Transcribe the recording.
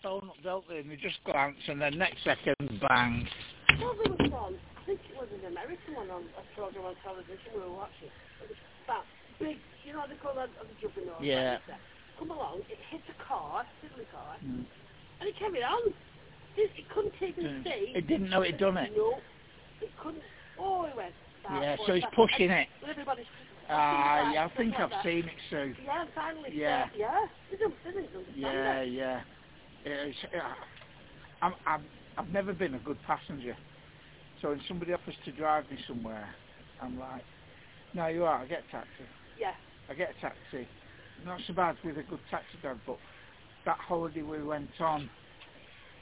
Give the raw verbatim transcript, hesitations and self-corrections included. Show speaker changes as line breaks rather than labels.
phone up, don't they? And they just glance, and then next second, bang.
Well, there was one, I think it was an American one on a program on television we were watching. It was that big, you know what they call that, the juggernaut?
Yeah.
Come along, it hit a car, fiddly car,
Mm.
and it carried on. It, it couldn't even
Mm.
see.
It didn't know it done it.
No, it couldn't. Oh, it went.
Yeah, so he's pushing it.
Everybody's
Ah, uh, yeah, I think I've
like
seen it, Sue.
Yeah, finally.
Yeah.
Uh, yeah. They don't, they didn't understand
Yeah,
it.
yeah. It's, uh, I'm, I'm, I've never been a good passenger. So when somebody offers to drive me somewhere, I'm like, no, you are, I'll get a taxi.
Yeah.
I get a taxi. Not so bad with a good taxi driver, but that holiday we went on,